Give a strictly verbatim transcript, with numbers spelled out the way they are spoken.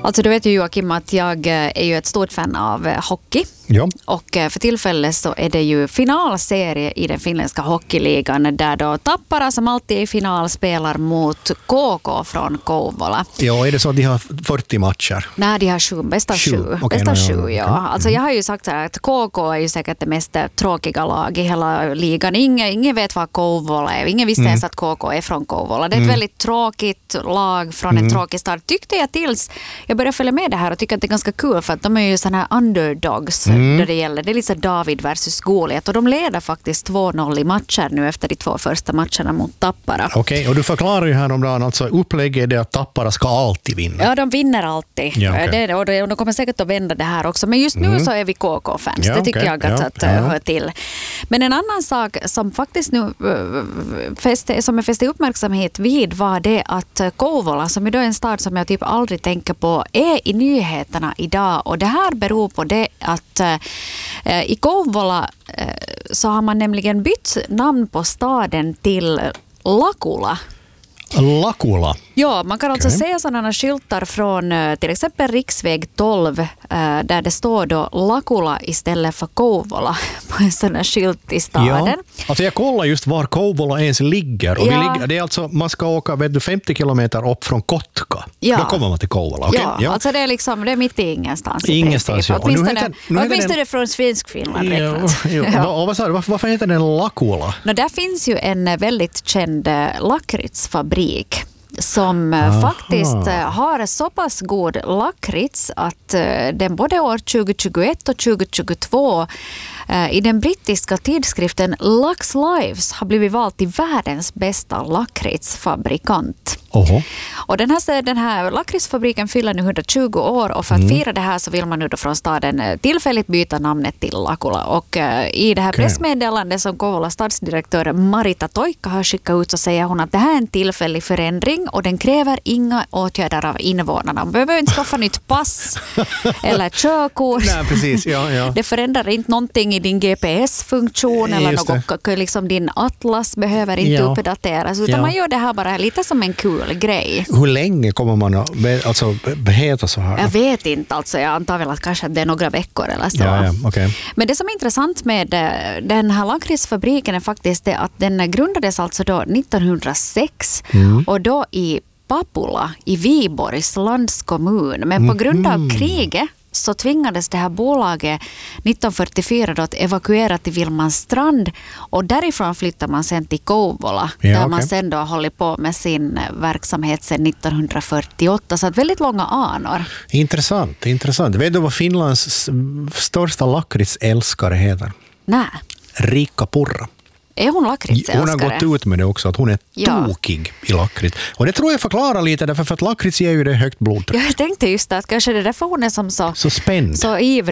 Alltså du vet ju Joakim att jag är ju ett stort fan av hockey. Ja. Och för tillfället så är det ju finalserie i den finländska hockeyligan där då Tappara som alltid är i final spelar mot K K från Kouvola. Ja, är det så att de har fyrtio matcher? Nej, de har sju, bästa sju. sju. Okay, bästa no, sju, ja. ja. Mm. Alltså jag har ju sagt så här att K K är ju säkert det mest tråkiga lag i hela ligan. Ingen, ingen vet vad Kouvola är. Ingen visste mm. ens att K K är från Kouvola. Det är ett mm. väldigt tråkigt lag från mm. en tråkig start. Tyckte jag tills jag började följa med det här och tycker att det är ganska kul för att de är ju såna här underdogs mm. där det gäller. Det är lite David versus Goliat och de leder faktiskt två noll i matcher nu efter de två första matcherna mot Tappara. Okej, okay, och du förklarar ju här om dagen alltså upplägget är det att Tappara ska alltid vinna. Ja, de vinner alltid. Ja, okay. det, och de, de kommer säkert att vända det här också. Men just nu mm. så är vi K K-fans. Ja, det tycker okay. jag att, ja, att ja. hör till. Men en annan sak som faktiskt nu fäste, som är fäste uppmärksamhet vid var det att Kouvola, som är då en stad som jag typ aldrig tänker på, är i nyheterna idag. Och det här beror på det att eh, i Kouvola eh, så har man nämligen bytt namn på staden till Lakula. Lakula? Ja, man kan alltså okay. se sådana skyltar från till exempel riksväg tolv där det står då Lakula istället för Kouvola på en sån här skylt i staden. Ja, alltså jag kollar just var Kouvola ens ligger. Och ja. vi ligger det är alltså, man ska åka vet du, femtio kilometer upp från Kotka. Ja. Då kommer man till Kouvola. Okay? Ja, ja, alltså det är liksom det är mitt i ingenstans. Ingenstans, ja. Åtminstone, åtminstone den... från svensk Finland räknat. Ja, ja. Och vad sa du, varför, varför heter den Lakula? No, där finns ju en väldigt känd lakritsfabrik som Aha. faktiskt har så pass god lakrits att den både år tjugohundratjugoett och tjugohundratjugotvå i den brittiska tidskriften Lux Lives har blivit vald till världens bästa lakritsfabrikant. Oho. Och den här, den här lakritsfabriken fyller nu hundratjugo år och för att mm. fira det här så vill man nu då från staden tillfälligt byta namnet till Lakula. Och uh, i det här okay. pressmeddelandet som Kouvola stadsdirektör Marita Toikka har skickat ut så säger hon att det här är en tillfällig förändring och den kräver inga åtgärder av invånarna. Man behöver inte skaffa nytt pass eller körkort. Nej, precis. Ja, ja. Det förändrar inte någonting i din G P S-funktion eller något, liksom din atlas behöver inte ja. uppdateras utan ja. man gör det här bara lite som en kul grej. Hur länge kommer man att be, alltså, beheta så här? Jag vet inte, alltså jag antar väl att kanske det är några veckor eller så. Ja, ja, okay. Men det som är intressant med den här lakritsfabriken är faktiskt det att den grundades alltså då nittonhundrasex mm. och då i Papula i Viborgs landskommun. Men på grund av kriget så tvingades det här bolaget nittonhundrafyrtiofyra då att evakuera till Vilmanstrand och därifrån flyttar man sen till Kouvola ja, där okay. man sen då har hållit på med sin verksamhet sedan nittonhundrafyrtioåtta så att väldigt långa anor. Intressant, intressant. Vet du vad Finlands största lakritsälskare heter? Nej. Riikka Purra. Är hon lakritsälskare? Hon har gått ut med det också, att hon är ja. tokig i lakrits. Och det tror jag förklarar lite, därför för att lakrits ger ju det högt blodtryck. Jag tänkte just att kanske det är därför hon är som så, så spänd. Så ivrig